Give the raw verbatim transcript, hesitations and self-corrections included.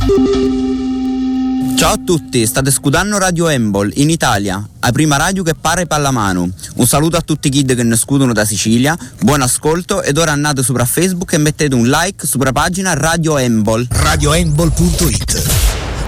Ciao a tutti, state ascoltando Radio Embol in Italia, la prima radio che pare pallamano. Un saluto a tutti i kid che ne scudono da Sicilia, buon ascolto ed ora andate sopra Facebook e mettete un like sopra pagina Radio Embol. radio embol punto it